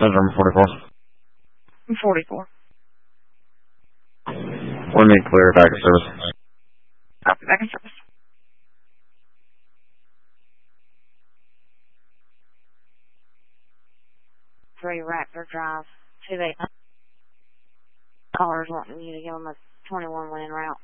Syndrome 44. 44. We need clear back of service. Copy, back in service. Three Raptor Drive, 2-8. Callers wanting you to give them a 21 lane route.